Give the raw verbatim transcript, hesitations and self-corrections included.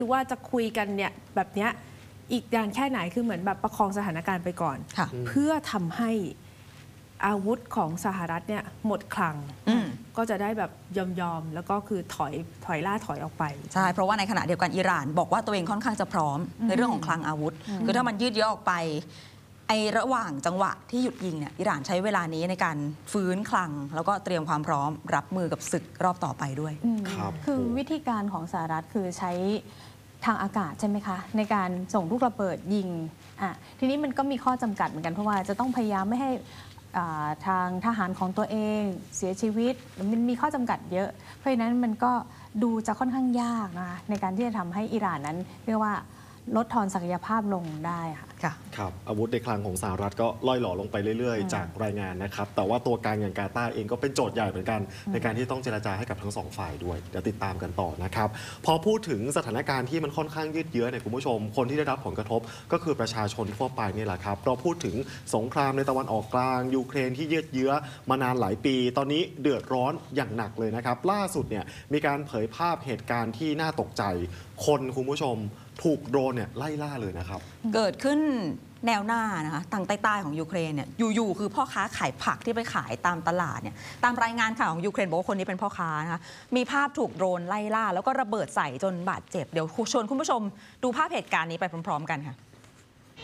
คือว่าจะคุยกันเนี่ยแบบเนี้ยอีกนานแค่ไหนคือเหมือนแบบประคองสถานการณ์ไปก่อนเพื่อทำให้อาวุธของสหรัฐเนี่ยหมดคลังก็จะได้แบบยอมยอมแล้วก็คือถอยถอยล่าถอยออกไปใช่เพราะว่าในขณะเดียวกันอิหร่านบอกว่าตัวเองค่อนข้างจะพร้อมในเรื่องของคลังอาวุธคือถ้ามันยืดเยื้อออกไปไอ้ระหว่างจังหวะที่หยุดยิงเนี่ยอิหร่านใช้เวลานี้ในการฟื้นคลังแล้วก็เตรียมความพร้อมรับมือกับศึกรอบต่อไปด้วยคือวิธีการของสหรัฐคือใช้ทางอากาศใช่ไหมคะในการส่งลูกระเบิดยิงอ่ะทีนี้มันก็มีข้อจำกัดเหมือนกันเพราะว่าจะต้องพยายามไม่ให้ทางทหารของตัวเองเสียชีวิตมันมีข้อจำกัดเยอะเพราะฉะนั้นมันก็ดูจะค่อนข้างยากนะคะในการที่จะทำให้อิหร่านนั้นเรียกว่าลดทอนศักยภาพลงได้ค่ะครับอาวุธในคลังของสหรัฐก็ล่อยหล่อลงไปเรื่อยๆจากรายงานนะครับแต่ว่าตัวการอย่างกาตาร์เองก็เป็นโจทย์ใหญ่เหมือนกันในการที่ต้องเจรจาให้กับทั้งสองฝ่ายด้วยเดี๋ยวติดตามกันต่อนะครับพอพูดถึงสถานการณ์ที่มันค่อนข้างยืดเยื้อเนี่ยคุณผู้ชมคนที่ได้รับผลกระทบก็คือประชาชนทั่วไปนี่แหละครับเราพูดถึงสงครามในตะวันออกกลางยูเครนที่ยืดเยื้อมานานหลายปีตอนนี้เดือดร้อนอย่างหนักเลยนะครับล่าสุดเนี่ยมีการเผยภาพเหตุการณ์ที่น่าตกใจคนคุณผู้ชมถูกโดรนเนี่ยไล่ล่าเลยนะครับเกิดขึ้นแนวหน้านะคะทางใต้ๆของยูเครนเนี่ยอยู่ๆคือพ่อค้าขายผักที่ไปขายตามตลาดเนี่ยตามรายงานข่าวของยูเครนบอกว่าคนนี้เป็นพ่อค้านะคะมีภาพถูกโดรนไล่ล่าแล้วก็ระเบิดใส่จนบาดเจ็บเดี๋ยวชวนคุณผู้ชมดูภาพเหตุการณ์นี้ไปพร้อมๆกันค่ะ